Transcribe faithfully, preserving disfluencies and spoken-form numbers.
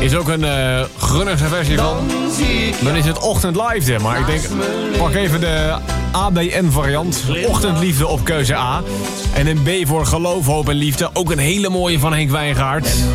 is ook een uh, grunnige versie van. Dan is het Ochtend Liefde. Maar ik denk, pak even de A B N variant. Ochtendliefde op keuze A. En een B voor Geloof, Hoop en Liefde. Ook een hele mooie van Henk Wijngaard.